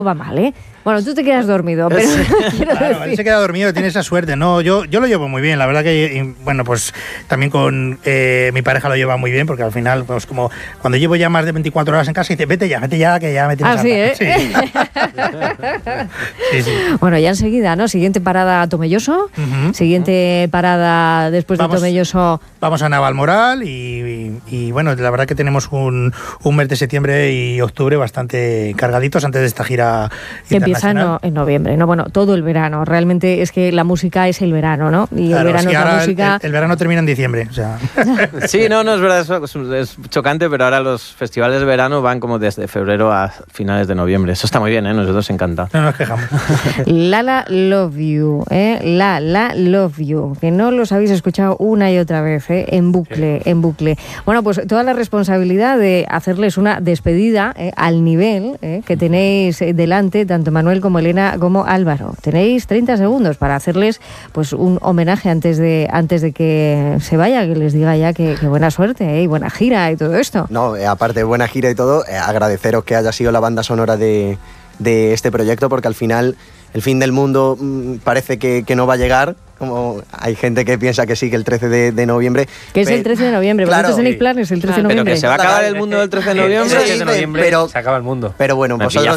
va mal, ¿eh? Bueno, tú te quedas dormido, pero quiero Claro, decir... él se queda dormido, tiene esa suerte. No, yo lo llevo muy bien, la verdad que, bueno, pues también con mi pareja lo lleva muy bien, porque al final, pues como cuando llevo ya más de 24 horas en casa, dice, vete ya, que ya me tienes Ah, sí, harta". ¿eh? Sí. Bueno, ya enseguida, ¿no? Siguiente parada Tomelloso, siguiente parada después de Tomelloso... Vamos a Navalmoral y bueno, la verdad que tenemos un mes de septiembre y octubre bastante cargaditos antes de esta gira que empieza en noviembre, ¿no? Bueno, todo el verano. Realmente es que la música es el verano, ¿no? Y claro, el verano es la música... El verano termina en diciembre, o sea... Sí, no, es verdad, es chocante, pero ahora los festivales de verano van como desde febrero a finales de noviembre. Eso está muy bien, ¿eh? Nosotros encanta. No nos quejamos. Lala Love You, Lala Love You, que no los habéis escuchado una y otra vez, en bucle, en bucle. Bueno, pues toda la responsabilidad de hacerles una despedida al nivel que tenéis delante, tanto Manuel como Elena como Álvaro. Tenéis 30 segundos para hacerles pues un homenaje antes de que se vaya, que les diga ya que buena suerte y buena gira y todo esto. No, aparte de buena gira y todo, agradeceros que haya sido la banda sonora de este proyecto, porque al final el fin del mundo parece que no va a llegar, como hay gente que piensa que sí, que el 13 de noviembre. Que es el 13 de noviembre, claro, vosotros tenéis planes el 13 de noviembre. Pero que se va a acabar el mundo el 13 de noviembre. Sí, pero se acaba el mundo. Pero bueno, vosotros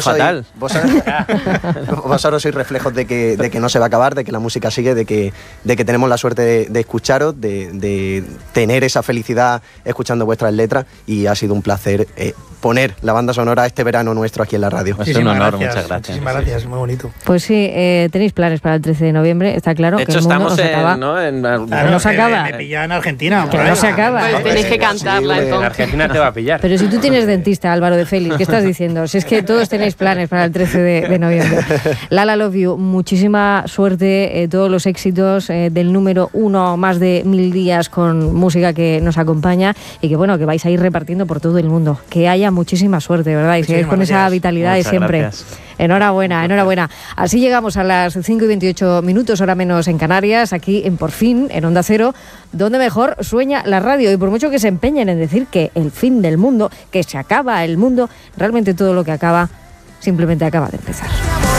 sois reflejos de que no se va a acabar, de que la música sigue, de que tenemos la suerte de escucharos, de tener esa felicidad escuchando vuestras letras, y ha sido un placer poner la banda sonora este verano nuestro aquí en la radio. Es un honor, muchas gracias. Muchísimas gracias, muy bonito. Pues sí, tenéis planes para el 13 de noviembre, está claro. De hecho, que el mundo estamos no se acaba. Claro, no se acaba. Me pilla en Argentina. Que no se acaba. Pues tenéis que cantarla En entonces. Argentina te va a pillar. Pero si tú tienes dentista, Álvaro de Félix, ¿qué estás diciendo? Si es que todos tenéis planes para el 13 de noviembre. Lala Love You, muchísima suerte, todos los éxitos del número 1, más de 1000 días con música que nos acompaña, y que bueno, que vais a ir repartiendo por todo el mundo. Que haya muchísima suerte, ¿verdad? Y sigáis con esa vitalidad de siempre. Gracias. Enhorabuena, enhorabuena. Así llegamos a las 5:28, hora menos en Canarias, aquí en Por Fin, en Onda Cero, donde mejor sueña la radio. Y por mucho que se empeñen en decir que el fin del mundo, que se acaba el mundo, realmente todo lo que acaba simplemente acaba de empezar.